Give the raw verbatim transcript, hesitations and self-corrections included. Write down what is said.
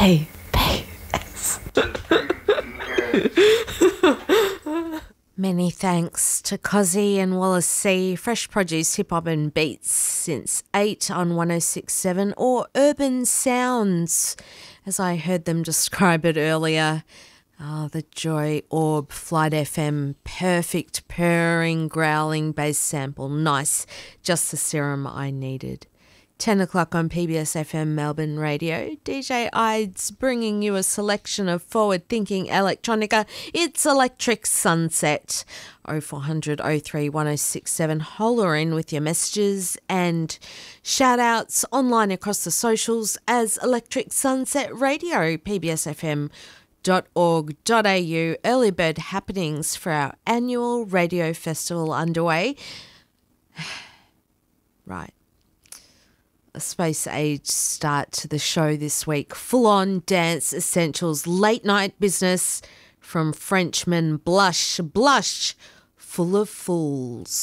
P P S. Many thanks to Cozzy and Wallace C. Fresh produce, hip hop and beats since eight on one oh six point seven, or urban sounds, as I heard them describe it earlier. Oh, the Joy Orb Flight F M, perfect purring, growling bass sample. Nice, just the serum I needed. ten o'clock on P B S F M Melbourne Radio. D J Ides bringing you a selection of forward-thinking electronica. It's Electric Sunset. oh four hundred oh three one oh six seven. Holler in with your messages and shout-outs online across the socials as Electric Sunset Radio, P B S F M dot org dot a u. Early bird happenings for our annual radio festival underway. Right. A space age start to the show this week. Full-on dance essentials, late-night business from Frenchman Blush. Blush, full of fools.